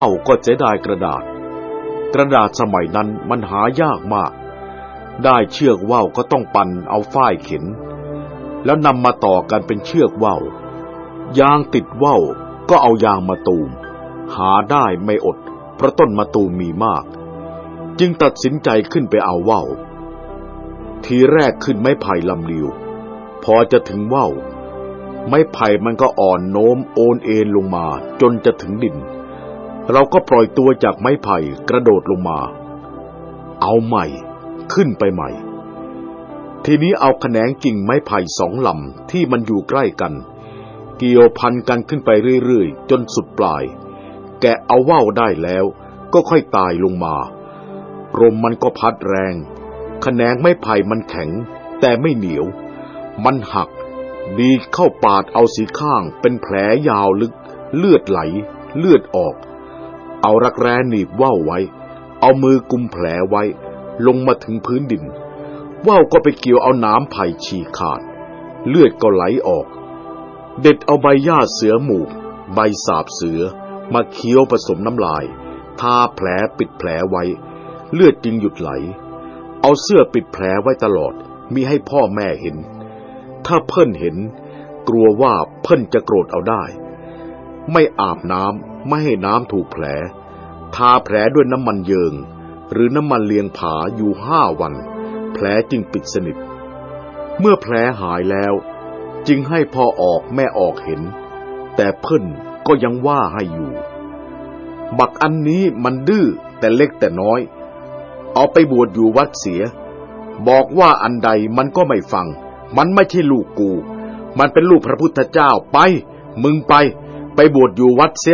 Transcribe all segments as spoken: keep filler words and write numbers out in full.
เอาก็เสียดายกระดาษกระดาษสมัยนั้นมันหายากมากได้เชือกว่าวก็ต้องปั่นเอาฝ้ายเข็นแล้วนำมาต่อกันเป็นเชือกว่าวยางติดว่าวก็เอายางมะตูมหาได้ไม่อดเพราะต้นมะตูมมีมากจึงตัดสินใจขึ้นไปเอาว่าวทีแรกขึ้นไม้ไผ่ลำเลียวพอจะถึงว่าวไม้ไผ่มันก็อ่อนโน้มโอนเอ็นลงมาจนจะถึงดินเราก็ปล่อยตัวจากไม้ไผ่กระโดดลงมาเอาใหม่ขึ้นไปใหม่ทีนี้เอาแขนงกิ่งไม้ไผ่สองลำที่มันอยู่ใกล้กันเกี่ยวพันกันขึ้นไปเรื่อยๆจนสุดปลายแกะเอาว่าวได้แล้วก็ค่อยตายลงมาลมมันก็พัดแรงแขนงไม้ไผ่มันแข็งแต่ไม่เหนียวมันหักดีเข้าปาดเอาสีข้างเป็นแผลยาวลึกเลือดไหลเลือดออกเอารักแร้หนีบว่าวไว้เอามือกุมแผลไว้ลงมาถึงพื้นดินว่าวก็ไปเกี่ยวเอาหนามไผ่ฉีกขาดเลือดก็ไหลออกเด็ดเอาใบหญ้าเสือหมูใบสาบเสือมาเคี้ยวผสมน้ำลายทาแผลปิดแผลไว้เลือดจึงหยุดไหลเอาเสื้อปิดแผลไว้ตลอดมิให้พ่อแม่เห็นถ้าเพิ่นเห็นกลัวว่าเพิ่นจะโกรธเอาได้ไม่อาบน้ำไม่ให้น้ำถูกแผลทาแผลด้วยน้ำมันเยิงหรือน้ำมันเลียงผาอยู่ห้าวันแผลจึงปิดสนิทเมื่อแผลหายแล้วจึงให้พ่อออกแม่ออกเห็นแต่เพิ่นก็ยังว่าให้อยู่บักอันนี้มันดื้อแต่เล็กแต่น้อยเอาไปบวชอยู่วัดเสียบอกว่าอันใดมันก็ไม่ฟังมันไม่ใช่ลูกกูมันเป็นลูกพระพุทธเจ้าไปมึงไปไปบวชอยู่วัดเสีย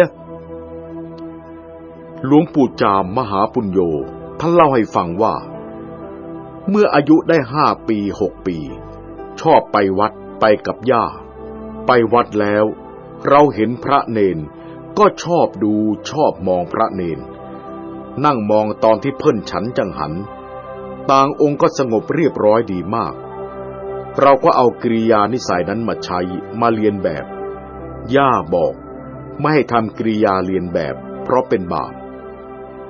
หลวงปู่จามมหาปุญโญท่านเล่าให้ฟังว่าเมื่ออายุได้ห้าปีหกปีชอบไปวัดไปกับย่าไปวัดแล้วเราเห็นพระเนนก็ชอบดูชอบมองพระเนนนั่งมองตอนที่เพิ่นฉันจังหันต่างองค์ก็สงบเรียบร้อยดีมากเราก็เอากิริยานิสัยนั้นมาใช้มาเรียนแบบย่าบอกไม่ให้ทำกิริยาเรียนแบบเพราะเป็นบาป